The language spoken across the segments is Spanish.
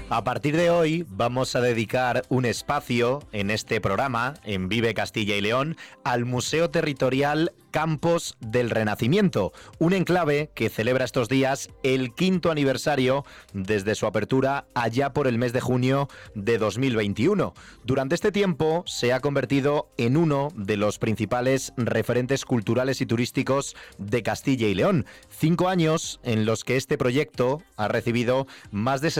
A partir de hoy vamos a dedicar un espacio en este programa, en Vive Castilla y León, al Museo Territorial Campos del Renacimiento, un enclave que celebra estos días el 5º aniversario desde su apertura allá por el mes de junio de 2021. Durante este tiempo se ha convertido en uno de los principales referentes culturales y turísticos de Castilla y León. 5 años en los que este proyecto ha recibido más de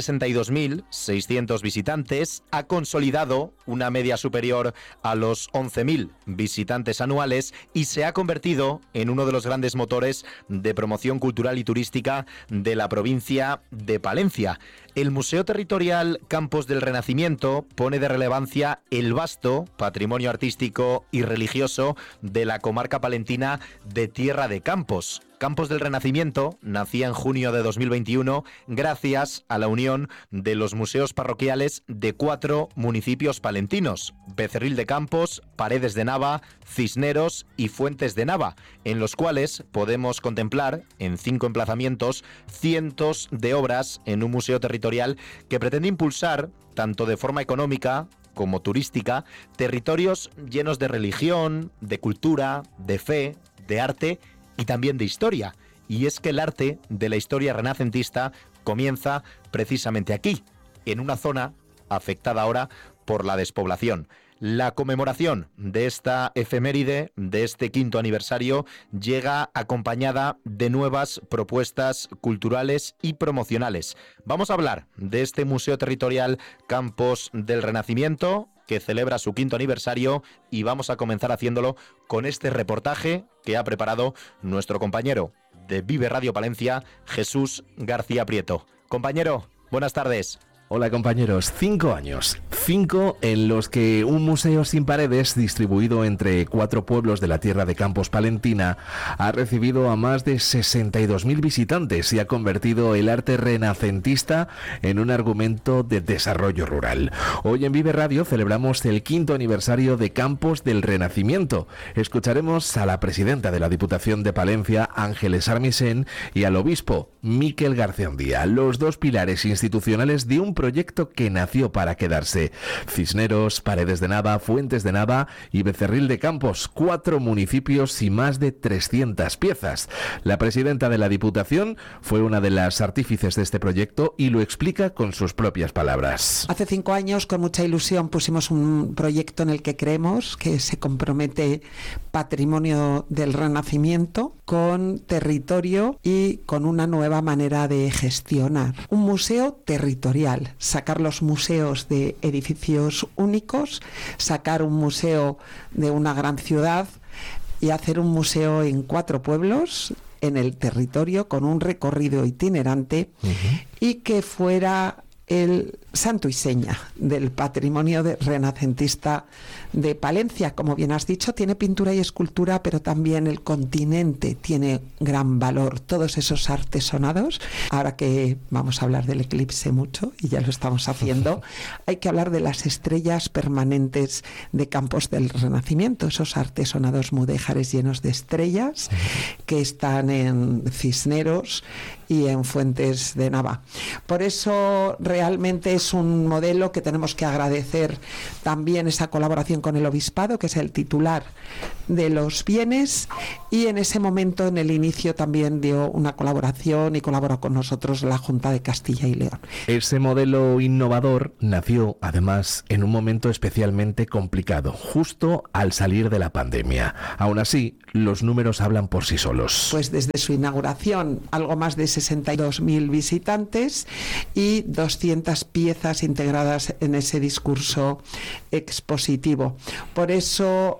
62.600 visitantes, ha consolidado una media superior a los 11.000 visitantes anuales y se ha convertido en uno de los grandes motores de promoción cultural y turística de la provincia de Palencia. El Museo Territorial Campos del Renacimiento pone de relevancia el vasto patrimonio artístico y religioso de la comarca palentina de Tierra de Campos. Campos del Renacimiento nacía en junio de 2021 gracias a la unión de los museos parroquiales de 4 municipios palentinos: Becerril de Campos, Paredes de Nava, Cisneros y Fuentes de Nava, en los cuales podemos contemplar en 5 emplazamientos cientos de obras en un museo territorial que pretende impulsar, tanto de forma económica como turística, territorios llenos de religión, de cultura, de fe, de arte y también de historia. Y es que el arte de la historia renacentista comienza precisamente aquí, en una zona afectada ahora por la despoblación. La conmemoración de esta efeméride, de este 5º aniversario, llega acompañada de nuevas propuestas culturales y promocionales. Vamos a hablar de este Museo Territorial Campos del Renacimiento, que celebra su 5º aniversario, y vamos a comenzar haciéndolo con este reportaje que ha preparado nuestro compañero de Vive Radio Palencia, Jesús García Prieto. Compañero, buenas tardes. Hola compañeros, 5 años, 5 en los que un museo sin paredes distribuido entre 4 pueblos de la Tierra de Campos palentina ha recibido a más de 62.000 visitantes y ha convertido el arte renacentista en un argumento de desarrollo rural. Hoy en Vive Radio celebramos el 5º aniversario de Campos del Renacimiento. Escucharemos a la presidenta de la Diputación de Palencia, Ángeles Armisen, y al obispo, Miquel Garciandía, los 2 pilares institucionales de un proyecto que nació para quedarse. Cisneros, Paredes de Nava, Fuentes de Nava y Becerril de Campos, 4 municipios y más de 300 piezas. La presidenta de la Diputación fue una de las artífices de este proyecto y lo explica con sus propias palabras. Hace 5 años, con mucha ilusión, pusimos un proyecto en el que creemos que se compromete patrimonio del Renacimiento con territorio y con una nueva manera de gestionar. Un museo territorial. Sacar los museos de edificios únicos, sacar un museo de una gran ciudad y hacer un museo en 4 pueblos en el territorio con un recorrido itinerante y que fuera el santo y seña del patrimonio renacentista de Palencia. Como bien has dicho, tiene pintura y escultura, pero también el continente tiene gran valor. Todos esos artesonados, ahora que vamos a hablar del eclipse mucho, y ya lo estamos haciendo, hay que hablar de las estrellas permanentes de Campos del Renacimiento, esos artesonados mudéjares llenos de estrellas que están en Cisneros y en Fuentes de Nava. Por eso realmente es un modelo que tenemos que agradecer también esa colaboración con el Obispado, que es el titular de los bienes, y en ese momento, en el inicio, también dio una colaboración y colaboró con nosotros la Junta de Castilla y León. Ese modelo innovador nació, además, en un momento especialmente complicado, justo al salir de la pandemia. Aún así, los números hablan por sí solos. Pues desde su inauguración, algo más de 62.000 visitantes y 200 piezas integradas en ese discurso expositivo. Por eso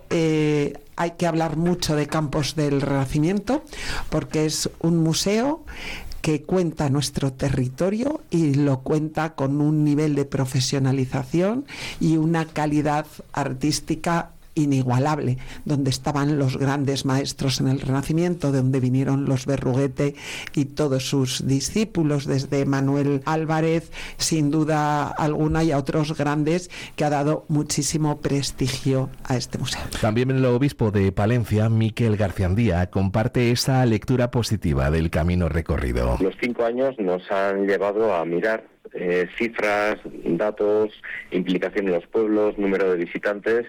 hay que hablar mucho de Campos del Renacimiento, porque es un museo que cuenta nuestro territorio y lo cuenta con un nivel de profesionalización y una calidad artística inigualable, donde estaban los grandes maestros en el Renacimiento, de donde vinieron los Berruguete y todos sus discípulos, desde Manuel Álvarez, sin duda alguna, y a otros grandes, que ha dado muchísimo prestigio a este museo. También el obispo de Palencia, Miquel Garciandía, comparte esa lectura positiva del camino recorrido. Los 5 años nos han llevado a mirar cifras, datos, implicación de los pueblos, número de visitantes,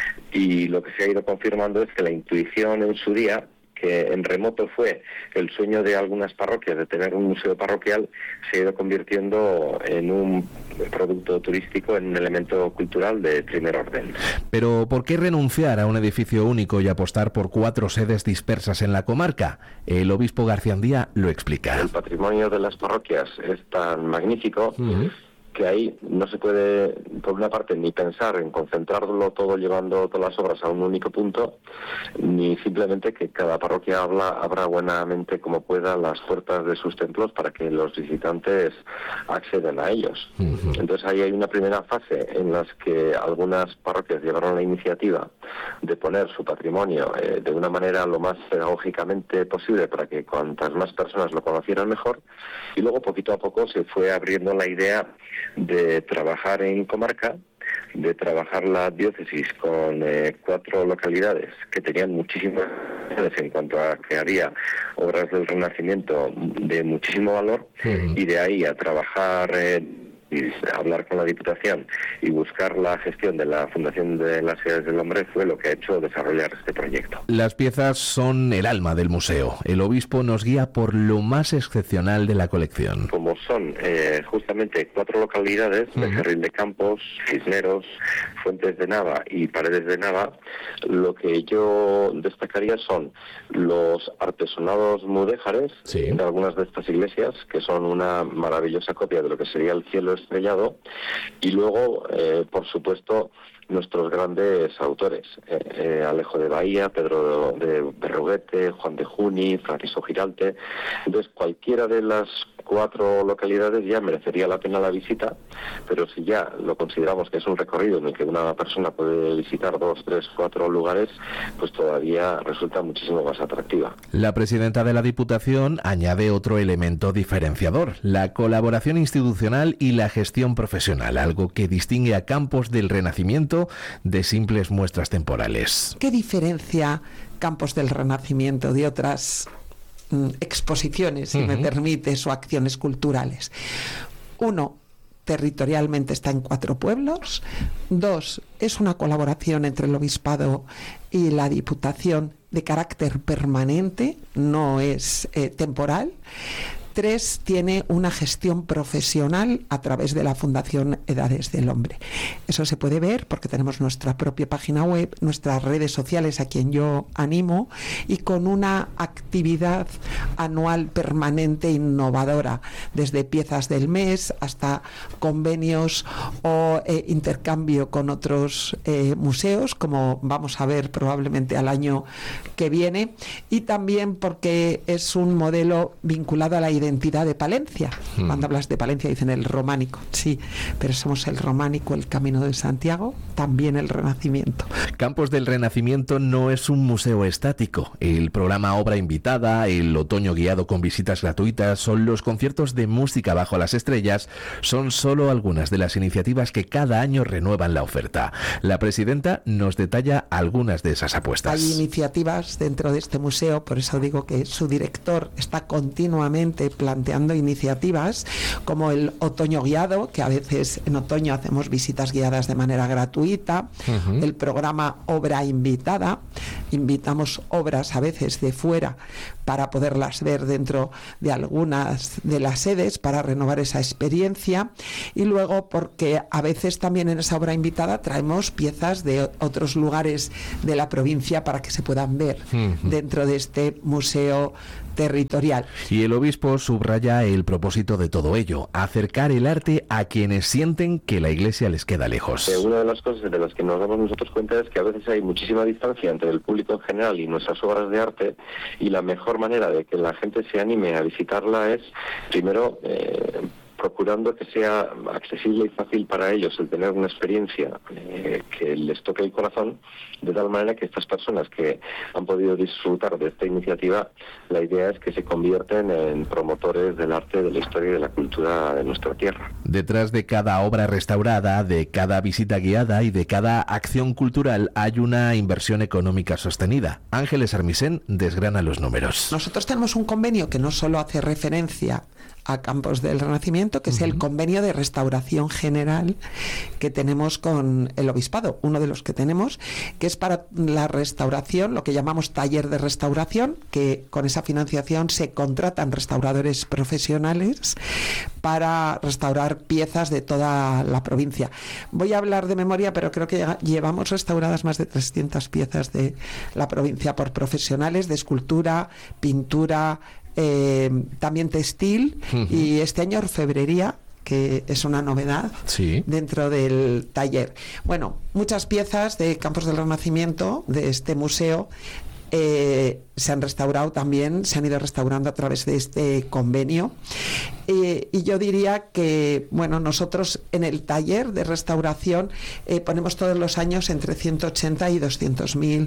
y lo que se ha ido confirmando es que la intuición en su día, que en remoto fue el sueño de algunas parroquias de tener un museo parroquial, se ha ido convirtiendo en un producto turístico, en un elemento cultural de primer orden. Pero ¿por qué renunciar a un edificio único y apostar por 4 sedes dispersas en la comarca? El obispo Garciandía lo explica. El patrimonio de las parroquias es tan magnífico que ahí no se puede, por una parte, ni pensar en concentrarlo todo llevando todas las obras a un único punto, ni simplemente que cada parroquia abra buenamente como pueda las puertas de sus templos para que los visitantes accedan a ellos. Entonces ahí hay una primera fase en las que algunas parroquias llevaron la iniciativa de poner su patrimonio de una manera lo más pedagógicamente posible para que cuantas más personas lo conocieran mejor, y luego poquito a poco se fue abriendo la idea de trabajar en comarca, de trabajar la diócesis con 4 localidades que tenían muchísimas en cuanto a que había obras del Renacimiento de muchísimo valor, y de ahí a trabajar y hablar con la Diputación y buscar la gestión de la Fundación de las Ciudades del Hombre fue lo que ha hecho desarrollar este proyecto. Las piezas son el alma del museo. El obispo nos guía por lo más excepcional de la colección. Como son justamente 4 localidades, Becerril de Campos, Cisneros, Fuentes de Nava y Paredes de Nava, lo que yo destacaría son los artesonados mudéjares de algunas de estas iglesias, que son una maravillosa copia de lo que sería el cielo estrellado, y luego, por supuesto, nuestros grandes autores, Alejo de Bahía, Pedro de Berruguete, Juan de Juni, Francisco Giralte. Entonces, cualquiera de las 4 localidades ya merecería la pena la visita, pero si ya lo consideramos que es un recorrido en el que una persona puede visitar 2, 3, 4 lugares, pues todavía resulta muchísimo más atractiva. La presidenta de la Diputación añade otro elemento diferenciador: la colaboración institucional y la gestión profesional, algo que distingue a Campos del Renacimiento de simples muestras temporales. ¿Qué diferencia Campos del Renacimiento de otras exposiciones, si me permites, o acciones culturales? 1, territorialmente está en 4 pueblos. 2, es una colaboración entre el obispado y la Diputación de carácter permanente, no es temporal. 3, tiene una gestión profesional a través de la Fundación Edades del Hombre. Eso se puede ver porque tenemos nuestra propia página web, nuestras redes sociales, a quien yo animo, y con una actividad anual permanente innovadora, desde piezas del mes hasta convenios o intercambio con otros museos, como vamos a ver probablemente al año que viene, y también porque es un modelo vinculado a la identidad de Palencia. Cuando hablas de Palencia dicen el románico, sí, pero somos el románico, el Camino de Santiago, también el Renacimiento. Campos del Renacimiento no es un museo estático. El programa Obra Invitada, el otoño guiado con visitas gratuitas o los conciertos de música bajo las estrellas son solo algunas de las iniciativas que cada año renuevan la oferta. La presidenta nos detalla algunas de esas apuestas. Hay iniciativas dentro de este museo, por eso digo que su director está continuamente planteando iniciativas como el otoño guiado, que a veces en otoño hacemos visitas guiadas de manera gratuita, el programa Obra Invitada, invitamos obras a veces de fuera para poderlas ver dentro de algunas de las sedes para renovar esa experiencia, y luego porque a veces también en esa obra invitada traemos piezas de otros lugares de la provincia para que se puedan ver dentro de este museo territorial. Y el obispo subraya el propósito de todo ello: acercar el arte a quienes sienten que la Iglesia les queda lejos. Una de las cosas de las que nos damos nosotros cuenta es que a veces hay muchísima distancia entre el público en general y nuestras obras de arte, y la mejor manera de que la gente se anime a visitarla es, primero, procurando que sea accesible y fácil para ellos el tener una experiencia que les toque el corazón, de tal manera que estas personas que han podido disfrutar de esta iniciativa, la idea es que se convierten en promotores del arte, de la historia y de la cultura de nuestra tierra. Detrás de cada obra restaurada, de cada visita guiada y de cada acción cultural hay una inversión económica sostenida. Ángeles Armisen desgrana los números. Nosotros tenemos un convenio que no solo hace referencia a Campos del Renacimiento, que es el convenio de restauración general que tenemos con el obispado, uno de los que tenemos, que es para la restauración, lo que llamamos taller de restauración, que con esa financiación se contratan restauradores profesionales para restaurar piezas de toda la provincia. Voy a hablar de memoria, pero creo que llevamos restauradas más de 300 piezas de la provincia por profesionales de escultura, pintura, también textil y este año orfebrería, que es una novedad dentro del taller. Bueno, muchas piezas de Campos del Renacimiento de este museo se han restaurado también, se han ido restaurando a través de este convenio. Y yo diría que, bueno, nosotros en el taller de restauración ponemos todos los años entre 180 y 200.000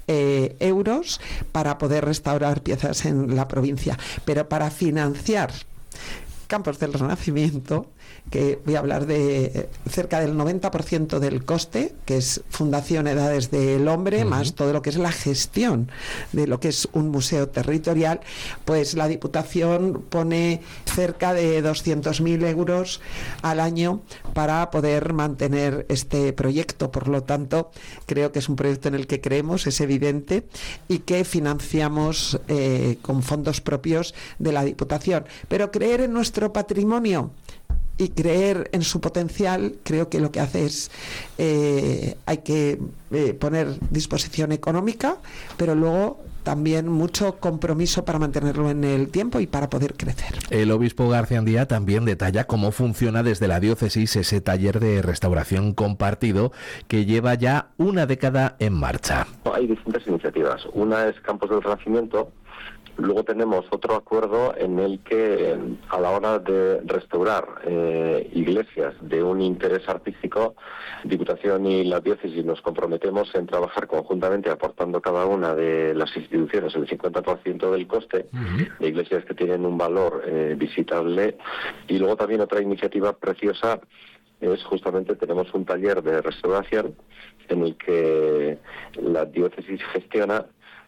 euros para poder restaurar piezas en la provincia. Pero para financiar Campos del Renacimiento, que voy a hablar de cerca del 90% del coste, que es Fundación Edades del Hombre, más todo lo que es la gestión de lo que es un museo territorial, pues la Diputación pone cerca de 200.000 euros al año para poder mantener este proyecto. Por lo tanto, creo que es un proyecto en el que creemos, es evidente, y que financiamos con fondos propios de la Diputación. Pero creer en nuestro patrimonio y creer en su potencial, creo que lo que hace es hay que poner disposición económica, pero luego también mucho compromiso para mantenerlo en el tiempo y para poder crecer. El obispo Garciandía también detalla cómo funciona desde la diócesis ese taller de restauración compartido que lleva ya una década en marcha. Hay distintas iniciativas. Una es Campos del Renacimiento. Luego tenemos otro acuerdo en el que a la hora de restaurar iglesias de un interés artístico, Diputación y la diócesis nos comprometemos en trabajar conjuntamente aportando cada una de las instituciones el 50% del coste de iglesias que tienen un valor visitable. Y luego también otra iniciativa preciosa es justamente tenemos un taller de restauración en el que la diócesis gestiona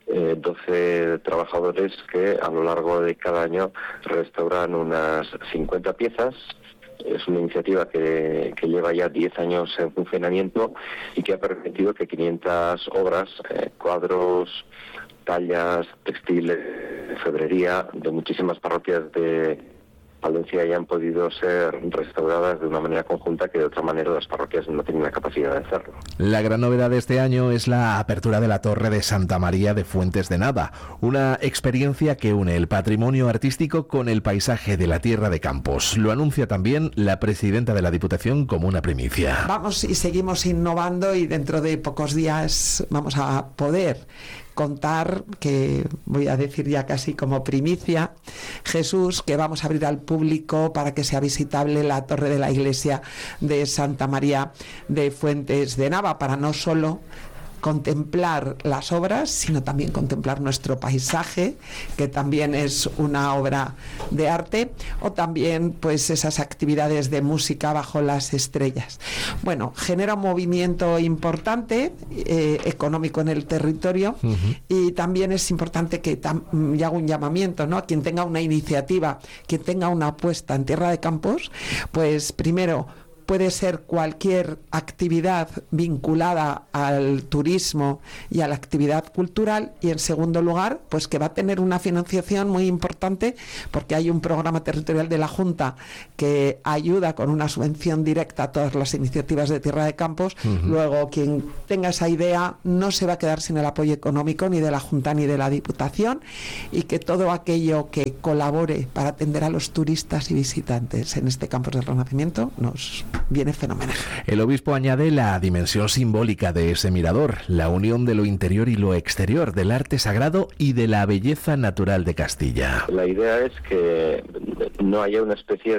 12 trabajadores que a lo largo de cada año restauran unas 50 piezas. Es una iniciativa que lleva ya 10 años en funcionamiento y que ha permitido que 500 obras, cuadros, tallas, textiles, orfebrería de muchísimas parroquias de Palencia ya han podido ser restauradas de una manera conjunta que de otra manera las parroquias no tienen la capacidad de hacerlo. La gran novedad de este año es la apertura de la Torre de Santa María de Fuentes de Nava, una experiencia que une el patrimonio artístico con el paisaje de la tierra de Campos. Lo anuncia también la presidenta de la Diputación como una primicia. Vamos y seguimos innovando y dentro de pocos días vamos a poder contar, que voy a decir ya casi como primicia, Jesús, que vamos a abrir al público para que sea visitable la torre de la iglesia de Santa María de Fuentes de Nava, para no solo contemplar las obras, sino también contemplar nuestro paisaje, que también es una obra de arte, o también pues esas actividades de música bajo las estrellas. Bueno, genera un movimiento importante económico en el territorio y también es importante que y hago un llamamiento, ¿no? A quien tenga una iniciativa, quien tenga una apuesta en Tierra de Campos, pues primero puede ser cualquier actividad vinculada al turismo y a la actividad cultural, y en segundo lugar, pues que va a tener una financiación muy importante porque hay un programa territorial de la Junta que ayuda con una subvención directa a todas las iniciativas de Tierra de Campos. Luego, quien tenga esa idea no se va a quedar sin el apoyo económico ni de la Junta ni de la Diputación, y que todo aquello que colabore para atender a los turistas y visitantes en este Campos del Renacimiento nos viene fenomenal. El obispo añade la dimensión simbólica de ese mirador, la unión de lo interior y lo exterior, del arte sagrado y de la belleza natural de Castilla. La idea es que no haya una especie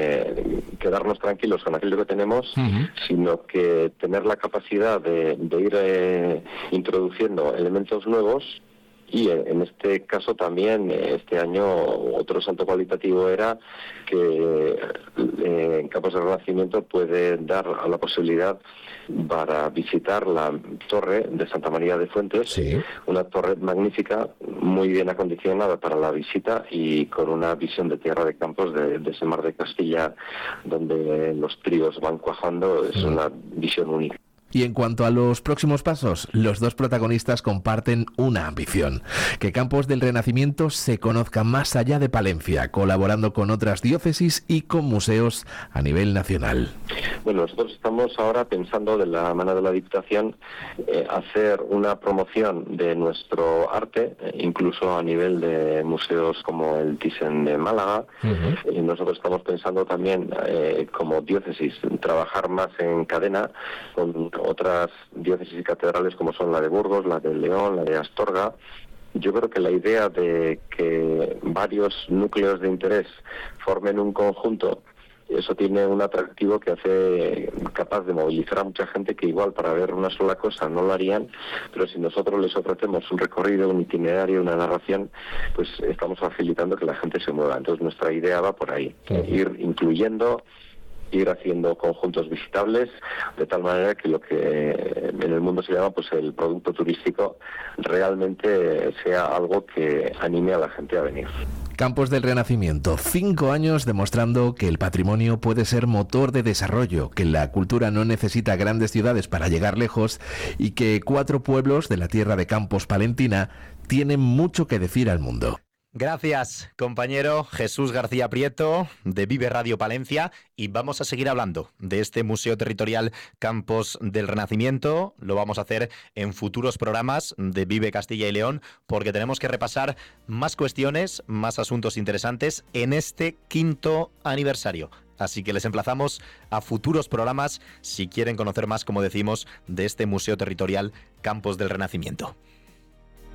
de quedarnos tranquilos con aquello que tenemos, sino que tener la capacidad de ir introduciendo elementos nuevos Y en este caso también, este año, otro salto cualitativo era que en Campos del Renacimiento puede dar a la posibilidad para visitar la torre de Santa María de Fuentes, Sí. una torre magnífica, muy bien acondicionada para la visita y con una visión de tierra de Campos de ese mar de Castilla donde los tríos van cuajando. Es una visión única. Y en cuanto a los próximos pasos, los dos protagonistas comparten una ambición: que Campos del Renacimiento se conozca más allá de Palencia, colaborando con otras diócesis y con museos a nivel nacional. Bueno, nosotros estamos ahora pensando, de la mano de la Diputación, hacer una promoción de nuestro arte, incluso a nivel de museos como el Thyssen de Málaga. Y nosotros estamos pensando también, como diócesis, trabajar más en cadena con otras diócesis y catedrales como son la de Burgos, la de León, la de Astorga. Yo creo que la idea de que varios núcleos de interés formen un conjunto, eso tiene un atractivo que hace capaz de movilizar a mucha gente que igual para ver una sola cosa no lo harían, pero si nosotros les ofrecemos un recorrido, un itinerario, una narración, pues estamos facilitando que la gente se mueva. Entonces nuestra idea va por ahí, ir incluyendo, ir haciendo conjuntos visitables, de tal manera que lo que en el mundo se llama pues el producto turístico realmente sea algo que anime a la gente a venir. Campos del Renacimiento, 5 años demostrando que el patrimonio puede ser motor de desarrollo, que la cultura no necesita grandes ciudades para llegar lejos y que 4 pueblos de la tierra de Campos palentina tienen mucho que decir al mundo. Gracias, compañero Jesús García Prieto, de Vive Radio Palencia, y vamos a seguir hablando de este Museo Territorial Campos del Renacimiento. Lo vamos a hacer en futuros programas de Vive Castilla y León, porque tenemos que repasar más cuestiones, más asuntos interesantes en este 5º aniversario. Así que les emplazamos a futuros programas si quieren conocer más, como decimos, de este Museo Territorial Campos del Renacimiento.